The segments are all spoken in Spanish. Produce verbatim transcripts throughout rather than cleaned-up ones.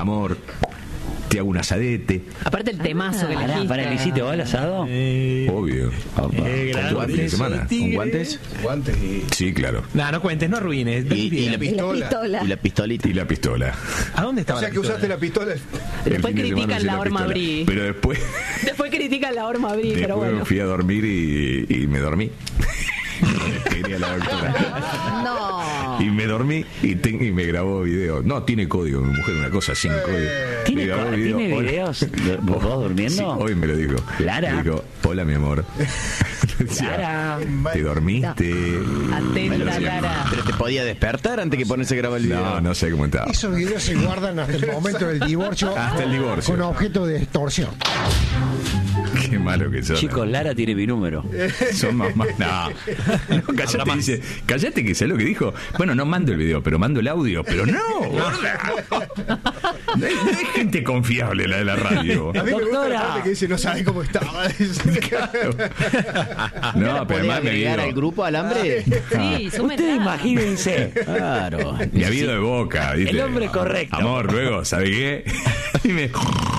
amor, te hago un asadete. Aparte el temazo ah, que le dijiste. ¿Para el hiciste vos el asado? Eh, Obvio. Eh, ¿Con guantes de semana? ¿Con guantes? Guantes y... Sí, claro. No, no cuentes, no arruines. Y, y, la pistola. y la pistola. Y la pistolita. Y la pistola. ¿A dónde estaba O sea la que pistola? usaste la pistola. Después critican la horma Bri. Pero después... Después critican la horma Bri, pero Después bueno. me fui a dormir y, y me dormí. Quería la doctora. No. Y me dormí y, ten, y me grabó video. No, tiene código, mi mujer, una cosa sin código. ¿Tiene, Me grabó co- ¿tiene Hola. videos de vos durmiendo? Sí, hoy me lo dijo. Lara. Me dijo, hola mi amor. Decía, Lara. ¿te dormiste? Atenta, Lara. Pero te podía despertar antes que ponerse a grabar el video. No, no sé cómo estaba. Esos videos se guardan hasta el momento del divorcio. Hasta el divorcio. Con objeto de extorsión. Qué malo que son. Chicos, Lara tiene mi número. Son más más. No, no callate, dice. Callate, que sé lo que dijo. Bueno, no mando el video, pero mando el audio. Pero no, gorda. No hay, no hay gente confiable la de la radio. A mí me gusta la Doctora. parte que dice, no sabe cómo estaba. Claro. No, pero además me agregar digo. al grupo Alambre? Sí, súmela. Ustedes imagínense. Claro. Mi habido de boca, ¿viste? El hombre correcto. Amor, luego, ¿sabe qué? Y me...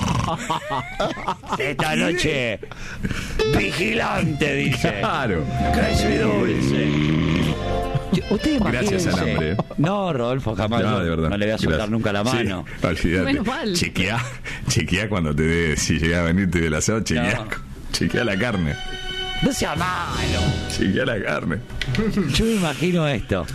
Esta noche, vigilante, dice. Claro. Soy dulce. Ustedes Gracias, imagínense. Alambre. No, Rodolfo, jamás. No, yo de verdad. no le voy a soltar Gracias. nunca la mano. Sí, olvídate. Menos mal. Chequeá, chequeá cuando te dé, si llega a venirte del asado, chequeá. No. Chequeá la carne. No sea malo. Chequeá la carne. Yo me imagino esto.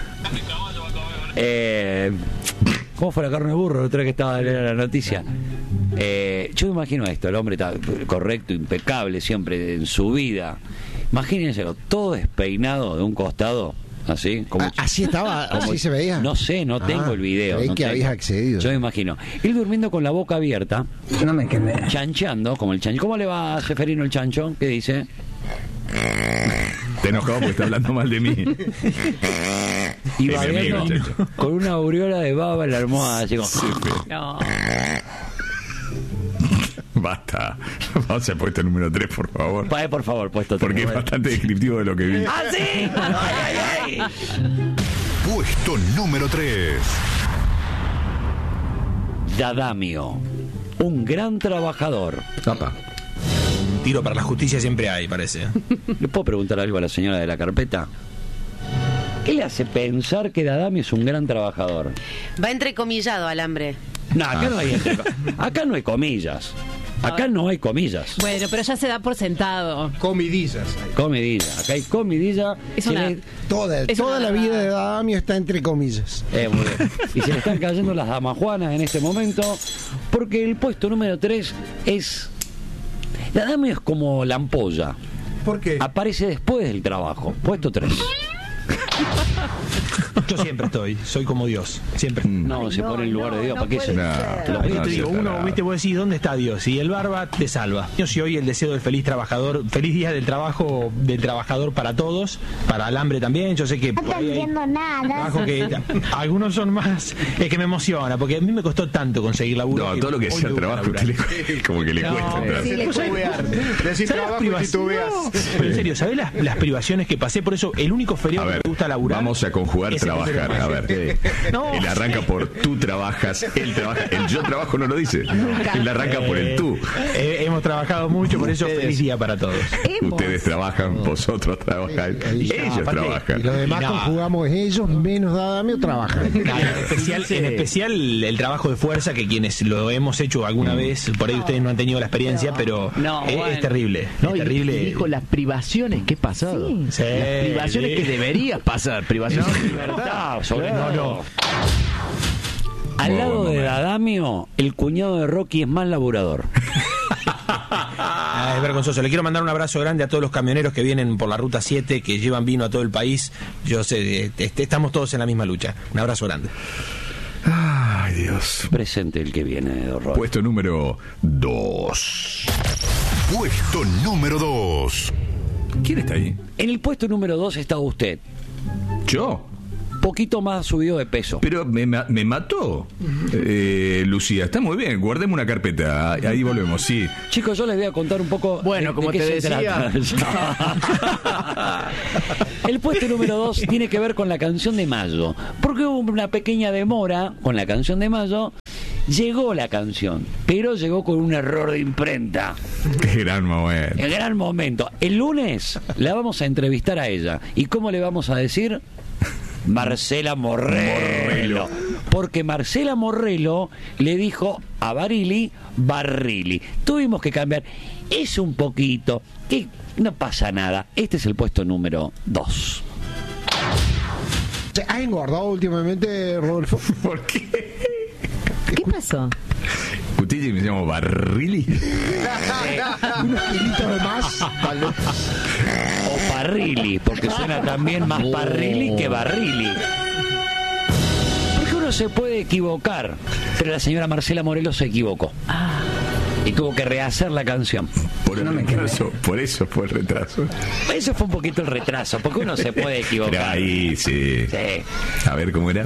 Eh, ¿Cómo fue la carne de burro? La otra vez que estaba leyendo la noticia. Eh, yo me imagino esto, el hombre está correcto, impecable siempre en su vida. Imagínense, todo despeinado de un costado, así como... Ah, ¿Así estaba? como- ¿Así se veía? No sé, no tengo Ah, el video. creí no que tengo. habías accedido. Yo me imagino. Él durmiendo con la boca abierta, No me quemé. chanchando, como el chancho. ¿Cómo le va a Seferino el chancho? ¿Qué dice? Te enojado porque está hablando mal de mí. Y Es mi amigo, babeando chancho. con una aureola de baba en la almohada, así como... No. Basta. Vamos a puesto número tres, por favor. Pa- por favor, puesto tres. Porque es bastante descriptivo de lo que vi. ¡Ah, sí! ¡Ay, ay, ay! Puesto número tres. Dadamio, un gran trabajador. Papá. Un tiro para la justicia siempre hay, parece. ¿Le puedo preguntar algo a la señora de la carpeta? ¿Qué le hace pensar que Dadamio es un gran trabajador? Va entrecomillado, Alambre. No, acá no hay entre- acá no hay comillas. Acá no hay comillas. Bueno, pero ya se da por sentado. Comidillas. Comidilla. Acá hay comidilla. Es Se una- le- Toda, Es toda una la vida verdad. de Adamio está entre comillas. Eh, muy bien. Y se le están cayendo las damajuanas en este momento, porque el puesto número tres es... Dadamio es como la ampolla. ¿Por qué? Aparece después del trabajo. Puesto tres. Yo siempre estoy, soy como Dios, siempre. No, se pone en lugar de Dios. ¿Para qué se.? No, Ahí no, te digo, sí, uno, tarado. viste, vos decís, ¿dónde está Dios? Y el barba te salva. Yo si hoy el deseo del feliz trabajador, feliz día del trabajo, del trabajador para todos, para Alambre también, yo sé que... No por te ahí hay entiendo nada. trabajo que algunos son más, es que me emociona, porque a mí me costó tanto conseguir laburo. No, todo lo que hoy sea me gusta trabajo, usted laburar. le, como que le No, cuesta entrar. sí, le Decir ¿Sabes las trabajo y privac- titubeas. No, pero en serio, ¿sabés las, las privaciones que pasé? Por eso, el único A feriado ver, que me gusta laburar... vamos a conjugar es el primero trabajar. de A mayo. ver, No. él arranca por tú trabajas, él trabaja. El yo trabajo no lo dice. Él arranca por el tú. Eh, hemos trabajado mucho, por eso feliz día para todos. Ustedes trabajan, vosotros trabajáis, ellos aparte, trabajan. Y los demás Y no. conjugamos ellos menos Adamio trabajan. Claro, en especial, en especial el trabajo de fuerza, que quienes lo hemos hecho alguna vez, por ahí ustedes no han tenido la experiencia, pero No, es, bueno. es terrible. No, es y- terrible. y dijo las privaciones que he pasado. Sí, Las privaciones sí. que deberías pasar. Privaciones No, de libertad. sobre No, todo. no. Al Muy lado buen de momento. Dadamio, el cuñado de Rocky es más laburador. Ah, es vergonzoso. Le quiero mandar un abrazo grande a todos los camioneros que vienen por la ruta siete, que llevan vino a todo el país. Yo sé, este, estamos todos en la misma lucha. Un abrazo grande. Ay, Dios. Presente el que viene de horror. Puesto número dos. Puesto número dos. ¿Quién está ahí? En el puesto número dos está usted. ¿Yo? Poquito más subido de peso. Pero me, ma- me mató. Eh, Lucía, está muy bien. Guardemos una carpeta. Ahí ahí volvemos, sí. Chicos, yo les voy a contar un poco. Bueno, de- como de qué te se decía. trata. El puesto número dos tiene que ver con la canción de Mayo. Porque hubo una pequeña demora con la canción de Mayo. Llegó la canción, pero llegó con un error de imprenta. Qué gran momento. El gran momento. El lunes la vamos a entrevistar a ella. ¿Y cómo le vamos a decir? Marcela Morrelo. Porque Marcela Morrelo le dijo a Barili, Barrili. Tuvimos que cambiar. Es un poquito. Que no pasa nada. Este es el puesto número dos. ¿Has engordado últimamente, Rodolfo? ¿Por qué? ¿Qué pasó? ¿Usted dice que me llamo Barrili? Unos kilitos de más. O Parrili, porque suena también más Parrili que Barrili. Porque uno se puede equivocar, pero la señora Marcela Morelo se equivocó. Y tuvo que rehacer la canción. Por el retraso, por eso fue el retraso. Eso fue un poquito el retraso, porque uno se puede equivocar. Pero ahí sí. Sí. A ver cómo era.